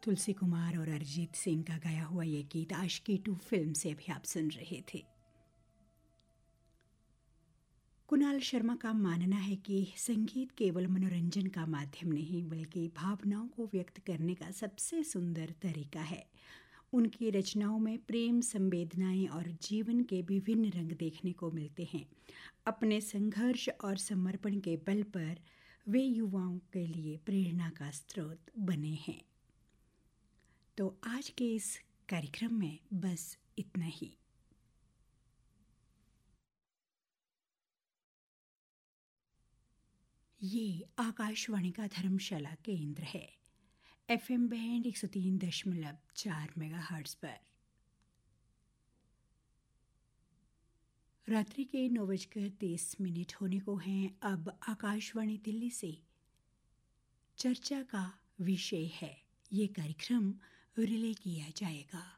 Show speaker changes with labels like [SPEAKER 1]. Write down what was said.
[SPEAKER 1] तुलसी कुमार और अरिजीत सिंह का गाया हुआ ये गीत आशिकी 2 फिल्म से अभी आप सुन रहे थे। कुणाल शर्मा का मानना है कि संगीत केवल मनोरंजन का माध्यम नहीं बल्कि भावनाओं को व्यक्त करने का सबसे सुंदर तरीका है। उनकी रचनाओं में प्रेम, संवेदनाएं और जीवन के विभिन्न रंग देखने को मिलते हैं। अपने संघर्ष और समर्पण के बल पर वे युवाओं के लिए प्रेरणा का स्रोत बने हैं। तो आज के इस कार्यक्रम में बस इतना ही। ये आकाशवाणी का धर्मशाला केंद्र है। FM बैंड 103.4 मेगाहर्ट्ज पर। रात्रि के 9:30 होने को हैं। अब आकाशवाणी दिल्ली से चर्चा का विषय है। ये कार्यक्रम रिले किया जाएगा।